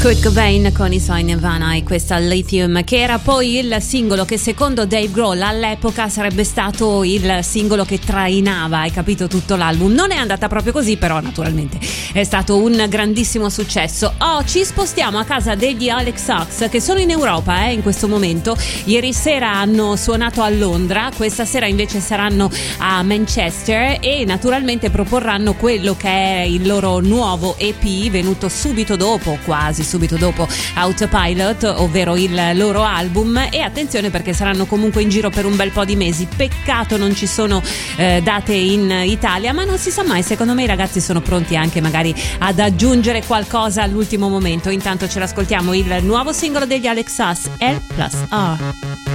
Kurt Cobain con i suoi Nirvana e questa Lithium, che era poi il singolo che secondo Dave Grohl all'epoca sarebbe stato il singolo che trainava, hai capito, tutto l'album. Non è andata proprio così, però naturalmente è stato un grandissimo successo. Ci spostiamo a casa degli Alex Hawks, che sono in Europa in questo momento. Ieri sera hanno suonato a Londra, questa sera invece saranno a Manchester e naturalmente proporranno quello che è il loro nuovo EP venuto subito dopo, quasi subito dopo Autopilot, ovvero il loro album. E attenzione, perché saranno comunque in giro per un bel po' di mesi. Peccato non ci sono date in Italia, ma non si sa mai, secondo me i ragazzi sono pronti anche magari ad aggiungere qualcosa all'ultimo momento. Intanto ce l'ascoltiamo, il nuovo singolo degli Alex Hawks, L+R.